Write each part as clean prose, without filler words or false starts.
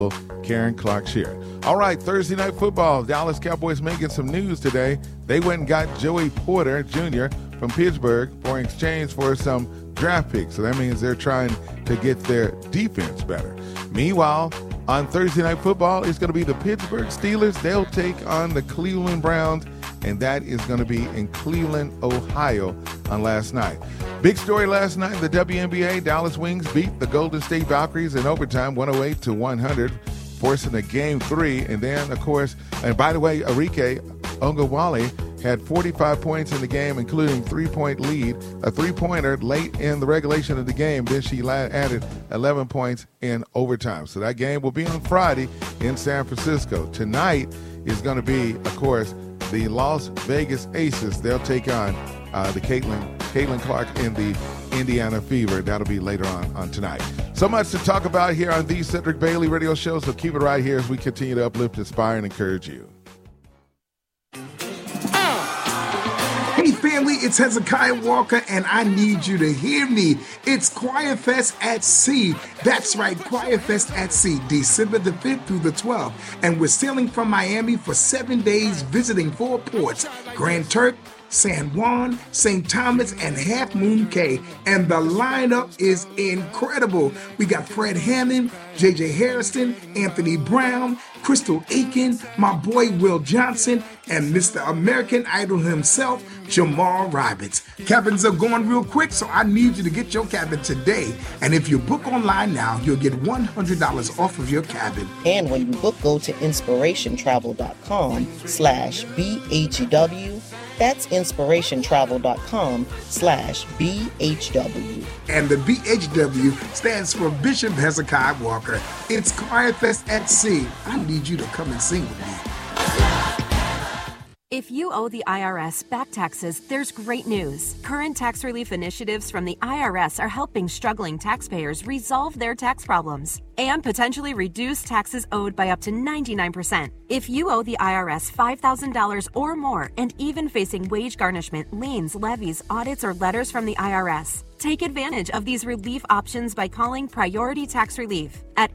Karen Clark-Sheard. All right, Thursday Night Football. Dallas Cowboys making some news today. They went and got Joey Porter Jr. from Pittsburgh for in exchange for some draft picks. So that means they're trying to get their defense better. Meanwhile, on Thursday Night Football, it's going to be the Pittsburgh Steelers. They'll take on the Cleveland Browns, and that is going to be in Cleveland, Ohio on last night. Big story last night in the WNBA. Dallas Wings beat the Golden State Valkyries in overtime, 108-100, forcing a Game 3. And then, of course, and by the way, Arike Ogunbowale had 45 points in the game, including three-point lead, a three-pointer late in the regulation of the game. Then she added 11 points in overtime. So that game will be on Friday in San Francisco. Tonight is going to be, of course, the Las Vegas Aces. They'll take on the Caitlin Clark in the Indiana Fever. That'll be later on tonight. So much to talk about here on the Cedric Bailey Radio Show, so keep it right here as we continue to uplift, inspire, and encourage you. Hey family, it's Hezekiah Walker, and I need you to hear me. It's Choir Fest at Sea. That's right, Choir Fest at Sea, December the 5th through the 12th. And we're sailing from Miami for 7 days, visiting 4 ports, Grand Turk, San Juan, St. Thomas, and Half Moon Cay. And the lineup is incredible. We got Fred Hammond, J.J. Harrison, Anthony Brown, Crystal Aiken, my boy Will Johnson, and Mr. American Idol himself, Jamal Roberts. Cabins are going real quick, so I need you to get your cabin today. And if you book online now, you'll get $100 off of your cabin. And when you book, go to inspirationtravel.com/BHW. That's inspirationtravel.com/BHW. And the BHW stands for Bishop Hezekiah Walker. It's Choir Fest at Sea. I need you to come and sing with me. If you owe the IRS back taxes, there's great news. Current tax relief initiatives from the IRS are helping struggling taxpayers resolve their tax problems and potentially reduce taxes owed by up to 99%. If you owe the IRS $5,000 or more and even facing wage garnishment, liens, levies, audits, or letters from the IRS, take advantage of these relief options by calling Priority Tax Relief at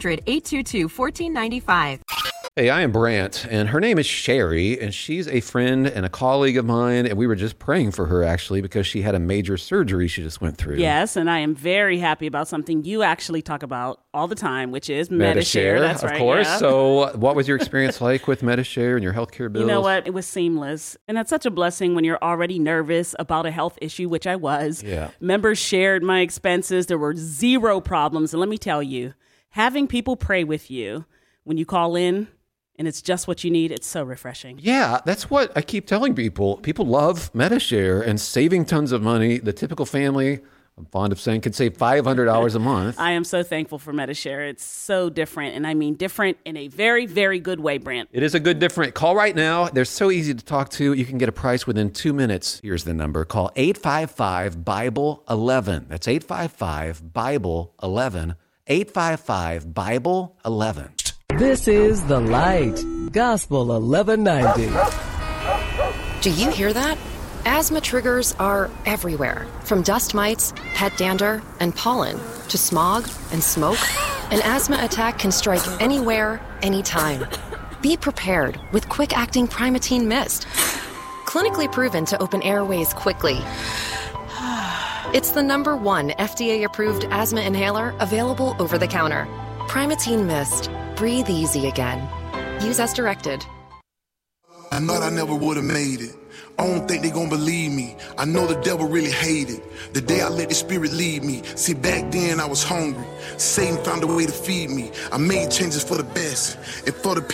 800-822-1495. Hey, I am Brant, and her name is Sherry, and she's a friend and a colleague of mine, and we were just praying for her, actually, because she had a major surgery she just went through. Yes, and I am very happy about something you actually talk about all the time, which is Medi-Share. That's right, of course. Yeah. So what was your experience like with Medi-Share and your healthcare bills? You know what? It was seamless, and that's such a blessing when you're already nervous about a health issue, which I was. Yeah. Members shared my expenses. There were zero problems, and let me tell you, having people pray with you when you call in, and it's just what you need, it's so refreshing. Yeah, that's what I keep telling people. People love Medi-Share and saving tons of money. The typical family, I'm fond of saying, could save $500 a month. I am so thankful for Medi-Share. It's so different, and I mean different in a very, very good way, Brant. It is a good different. Call right now. They're so easy to talk to. You can get a price within 2 minutes. Here's the number. Call 855-BIBLE-11. That's 855-BIBLE-11. 855-BIBLE-11. This is The Light, Gospel 1190. Do you hear that? Asthma triggers are everywhere, from dust mites, pet dander, and pollen, to smog and smoke. An asthma attack can strike anywhere, anytime. Be prepared with quick-acting Primatene Mist. Clinically proven to open airways quickly. It's the #1 FDA-approved asthma inhaler available over the counter. Primatene Mist. Breathe easy again. Use as directed. I thought I never would have made it. I don't think they gon' believe me. I know the devil really hated the day I let the spirit lead me. See, back then I was hungry. Satan found a way to feed me. I made changes for the best and for the people.